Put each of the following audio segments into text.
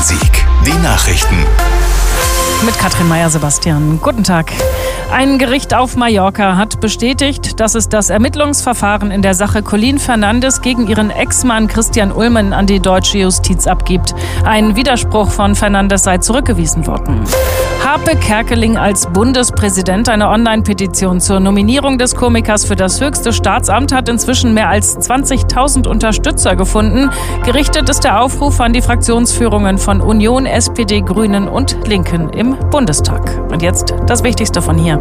Bonn-Rhein-Sieg. Die Nachrichten. Mit Katrin Meyer-Sebastian. Guten Tag. Ein Gericht auf Mallorca hat bestätigt, dass es das Ermittlungsverfahren in der Sache Colleen Fernandes gegen ihren Ex-Mann Christian Ulmen an die deutsche Justiz abgibt. Ein Widerspruch von Fernandes sei zurückgewiesen worden. Harpe Kerkeling als Bundespräsident. Eine Online-Petition zur Nominierung des Komikers für das höchste Staatsamt hat inzwischen mehr als 20.000 Unterstützer gefunden. Gerichtet ist der Aufruf an die Fraktionsführungen von Union, SPD, Grünen und Linken im Bundestag. Und jetzt das Wichtigste von hier.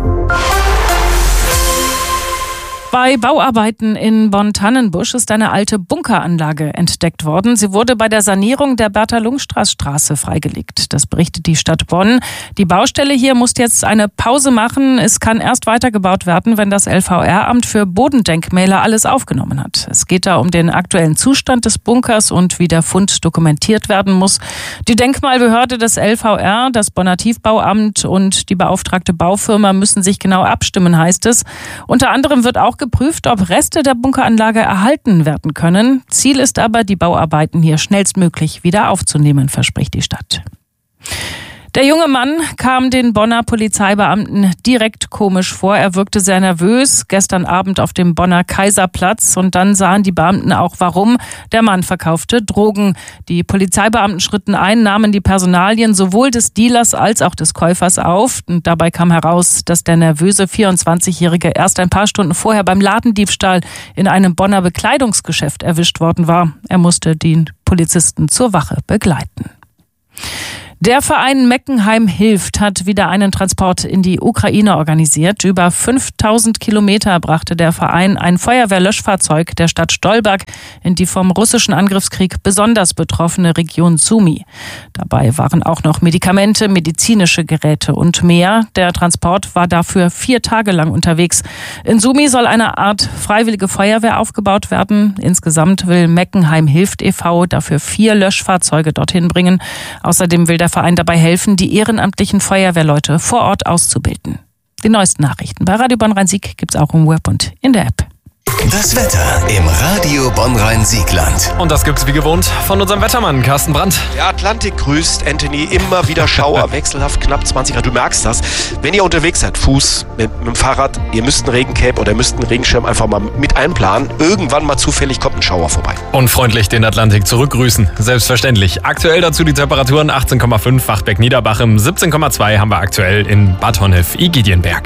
Bei Bauarbeiten in Bonn-Tannenbusch ist eine alte Bunkeranlage entdeckt worden. Sie wurde bei der Sanierung der Bertha-Lungstraß-Straße freigelegt. Das berichtet die Stadt Bonn. Die Baustelle hier muss jetzt eine Pause machen. Es kann erst weitergebaut werden, wenn das LVR-Amt für Bodendenkmäler alles aufgenommen hat. Es geht da um den aktuellen Zustand des Bunkers und wie der Fund dokumentiert werden muss. Die Denkmalbehörde des LVR, das Bonner Tiefbauamt und die beauftragte Baufirma müssen sich genau abstimmen, heißt es. Unter anderem wird auch geprüft, ob Reste der Bunkeranlage erhalten werden können. Ziel ist aber, die Bauarbeiten hier schnellstmöglich wieder aufzunehmen, verspricht die Stadt. Der junge Mann kam den Bonner Polizeibeamten direkt komisch vor. Er wirkte sehr nervös gestern Abend auf dem Bonner Kaiserplatz und dann sahen die Beamten auch, warum. Der Mann verkaufte Drogen. Die Polizeibeamten schritten ein, nahmen die Personalien sowohl des Dealers als auch des Käufers auf. Und dabei kam heraus, dass der nervöse 24-Jährige erst ein paar Stunden vorher beim Ladendiebstahl in einem Bonner Bekleidungsgeschäft erwischt worden war. Er musste den Polizisten zur Wache begleiten. Der Verein Meckenheim hilft hat wieder einen Transport in die Ukraine organisiert. Über 5000 Kilometer brachte der Verein ein Feuerwehrlöschfahrzeug der Stadt Stolberg in die vom russischen Angriffskrieg besonders betroffene Region Sumy. Dabei waren auch noch Medikamente, medizinische Geräte und mehr. Der Transport war dafür 4 Tage lang unterwegs. In Sumy soll eine Art freiwillige Feuerwehr aufgebaut werden. Insgesamt will Meckenheim hilft e.V. dafür 4 Löschfahrzeuge dorthin bringen. Außerdem will der Verein dabei helfen, die ehrenamtlichen Feuerwehrleute vor Ort auszubilden. Die neuesten Nachrichten bei Radio Bonn-Rhein-Sieg gibt's auch im Web und in der App. Das Wetter im Radio Bonn-Rhein-Siegland. Und das gibt's wie gewohnt von unserem Wettermann Carsten Brandt. Der Atlantik grüßt, Anthony, immer wieder Schauer, wechselhaft knapp 20 Grad. Du merkst das. Wenn ihr unterwegs seid, Fuß, mit dem Fahrrad, ihr müsst einen Regencape oder ihr müsst einen Regenschirm einfach mal mit einplanen. Irgendwann mal zufällig kommt ein Schauer vorbei. Und freundlich den Atlantik zurückgrüßen, selbstverständlich. Aktuell dazu die Temperaturen 18,5 Wachtbeck-Niederbachem, 17,2 haben wir aktuell in Bad Honnef-Igidienberg.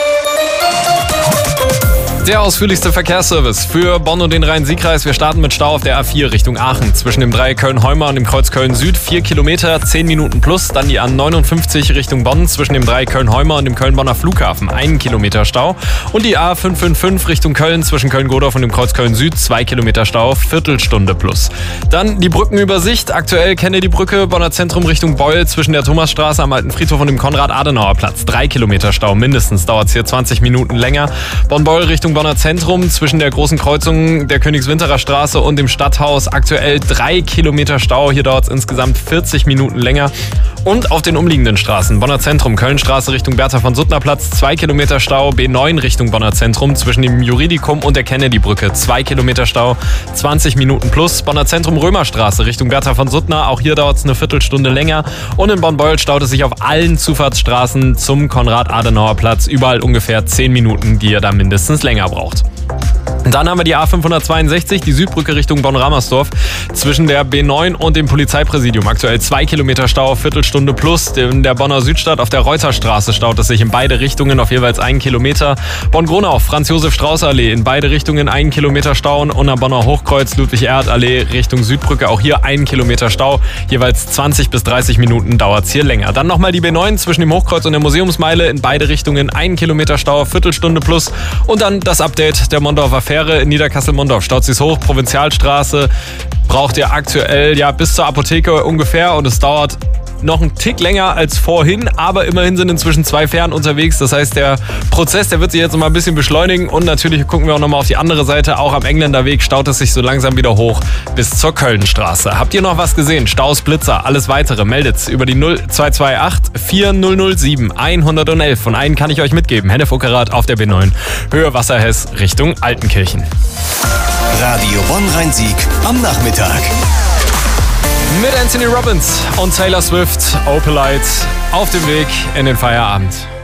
Der ausführlichste Verkehrsservice für Bonn und den Rhein-Sieg-Kreis. Wir starten mit Stau auf der A4 Richtung Aachen. Zwischen dem Dreieck Köln-Heumer und dem Kreuz Köln-Süd 4 Kilometer, 10 Minuten plus. Dann die A59 Richtung Bonn zwischen dem Dreieck Köln-Heumer und dem Köln-Bonner Flughafen 1 Kilometer Stau. Und die A555 Richtung Köln zwischen Köln-Godorf und dem Kreuz Köln-Süd 2 Kilometer Stau, Viertelstunde plus. Dann die Brückenübersicht. Aktuell Kennedy-Brücke, Bonner Zentrum Richtung Beul zwischen der Thomasstraße am Alten Friedhof und dem Konrad-Adenauer-Platz. 3 Kilometer Stau mindestens, dauert es hier 20 Minuten länger. Bonn-Beul Richtung Bonner Zentrum zwischen der großen Kreuzung der Königswinterer Straße und dem Stadthaus aktuell 3 Kilometer Stau. Hier dauert es insgesamt 40 Minuten länger. Und auf den umliegenden Straßen. Bonner Zentrum, Kölnstraße Richtung Bertha von Suttner Platz, 2 Kilometer Stau. B9 Richtung Bonner Zentrum zwischen dem Juridikum und der Kennedy-Brücke, 2 Kilometer Stau, 20 Minuten plus. Bonner Zentrum, Römerstraße Richtung Bertha von Suttner, auch hier dauert es eine Viertelstunde länger. Und in Bonn-Beul staut es sich auf allen Zufahrtsstraßen zum Konrad-Adenauer-Platz. Überall ungefähr 10 Minuten, die ihr da mindestens länger braucht. Und dann haben wir die A562, die Südbrücke Richtung Bonn-Ramersdorf, zwischen der B9 und dem Polizeipräsidium. Aktuell 2 Kilometer Stau, Viertelstunde plus. In der Bonner Südstadt auf der Reuterstraße staut es sich in beide Richtungen auf jeweils 1 Kilometer. Bonn-Gronau, Franz-Josef-Strauß-Allee, in beide Richtungen 1 Kilometer Stau. Und am Bonner Hochkreuz, Ludwig-Erhard-Allee Richtung Südbrücke, auch hier 1 Kilometer Stau. Jeweils 20 bis 30 Minuten dauert es hier länger. Dann nochmal die B9 zwischen dem Hochkreuz und der Museumsmeile, in beide Richtungen 1 Kilometer Stau, Viertelstunde plus. Und dann das Update der Mondorfer Fähre in Niederkassel-Mondorf. Staut sich's hoch, Provinzialstraße, braucht ihr aktuell bis zur Apotheke ungefähr und es dauert noch einen Tick länger als vorhin, aber immerhin sind inzwischen 2 Fähren unterwegs. Das heißt, der Prozess, der wird sich jetzt noch mal ein bisschen beschleunigen und natürlich gucken wir auch noch mal auf die andere Seite. Auch am Engländerweg staut es sich so langsam wieder hoch bis zur Kölnstraße. Habt ihr noch was gesehen? Staus, Blitzer, alles weitere meldet's über die 0228 4007 111. Von einen kann ich euch mitgeben. Hennef-Uckerath auf der B9. Höhe Wasserhess Richtung Altenkirchen. Radio Bonn-Rhein-Sieg am Nachmittag. Mit Anthony Robbins und Taylor Swift, Opalite, auf dem Weg in den Feierabend.